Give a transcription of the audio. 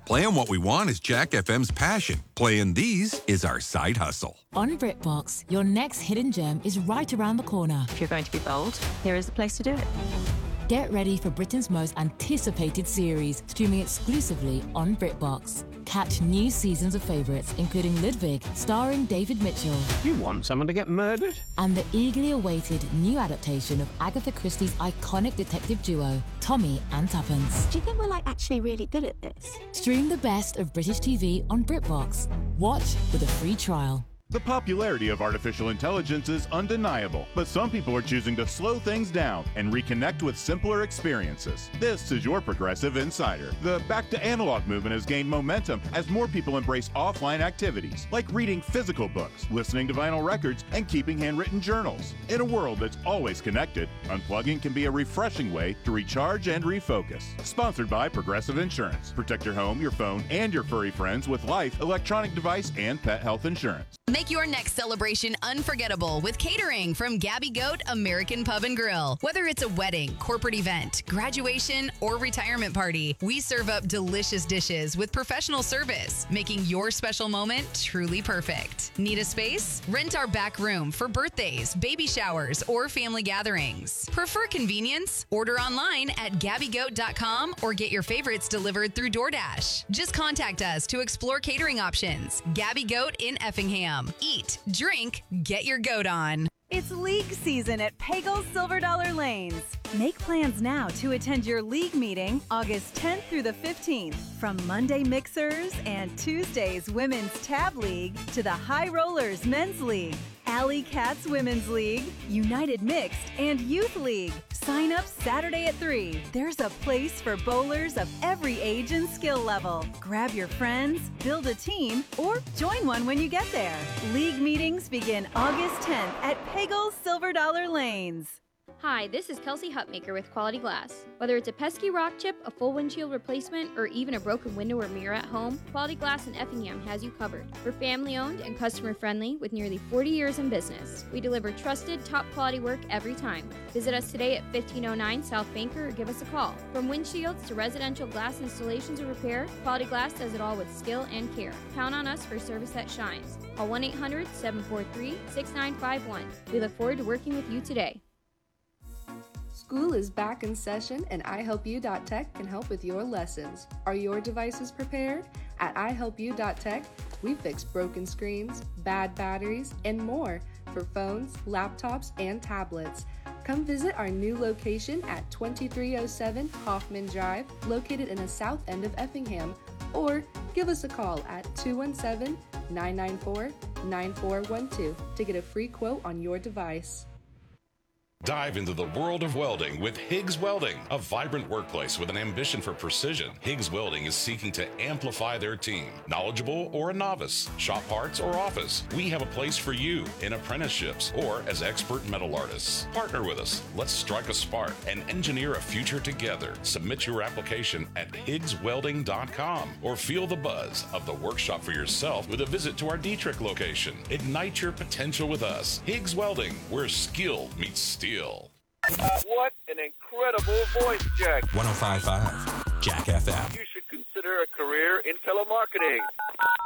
Playing what we want is Jack FM's passion. Playing these is our side hustle. On BritBox, your next hidden gem is right around the corner. If you're going to be bold, here is the place to do it. Get ready for Britain's most anticipated series, streaming exclusively on BritBox. Catch new seasons of favourites, including Ludwig, starring David Mitchell. You want someone to get murdered? And the eagerly awaited new adaptation of Agatha Christie's iconic detective duo, Tommy and Tuppence. Do you think we're actually really good at this? Stream the best of British TV on BritBox. Watch with a free trial. The popularity of artificial intelligence is undeniable, but some people are choosing to slow things down and reconnect with simpler experiences. This is your Progressive Insider. The Back to Analog movement has gained momentum as more people embrace offline activities, like reading physical books, listening to vinyl records, and keeping handwritten journals. In a world that's always connected, unplugging can be a refreshing way to recharge and refocus. Sponsored by Progressive Insurance. Protect your home, your phone, and your furry friends with life, electronic device, and pet health insurance. Make your next celebration unforgettable with catering from Gabby Goat American Pub and Grill. Whether it's a wedding, corporate event, graduation, or retirement party, we serve up delicious dishes with professional service, making your special moment truly perfect. Need a space? Rent our back room for birthdays, baby showers, or family gatherings. Prefer convenience? Order online at gabbygoat.com or get your favorites delivered through DoorDash. Just contact us to explore catering options. Gabby Goat in Effingham. Eat, drink, get your goat on. It's league season at Pagel's Silver Dollar Lanes. Make plans now to attend your league meeting August 10th through the 15th. From Monday Mixers and Tuesday's Women's Tab League to the High Rollers Men's League, Alley Cats Women's League, United Mixed, and Youth League. Sign up Saturday at 3. There's a place for bowlers of every age and skill level. Grab your friends, build a team, or join one when you get there. League meetings begin August 10th at Pagel's Silver Dollar Lanes. Hi, this is Kelsey Hutmaker with Quality Glass. Whether it's a pesky rock chip, a full windshield replacement, or even a broken window or mirror at home, Quality Glass in Effingham has you covered. We're family-owned and customer-friendly with nearly 40 years in business. We deliver trusted, top-quality work every time. Visit us today at 1509 South Banker or give us a call. From windshields to residential glass installations or repair, Quality Glass does it all with skill and care. Count on us for service that shines. Call 1-800-743-6951. We look forward to working with you today. School is back in session and iHelpYou.Tech can help with your lessons. Are your devices prepared? At iHelpYou.Tech, we fix broken screens, bad batteries, and more for phones, laptops, and tablets. Come visit our new location at 2307 Hoffman Drive, located in the south end of Effingham, or give us a call at 217-994-9412 to get a free quote on your device. Dive into the world of welding with Higgs Welding, a vibrant workplace with an ambition for precision. Higgs Welding is seeking to amplify their team. Knowledgeable or a novice, shop parts or office, we have a place for you in apprenticeships or as expert metal artists. Partner with us. Let's strike a spark and engineer a future together. Submit your application at higgswelding.com or feel the buzz of the workshop for yourself with a visit to our Dietrich location. Ignite your potential with us. Higgs Welding, where skill meets steel. What an incredible voice, Jack. 105.5 Jack FM. You should consider a career in telemarketing.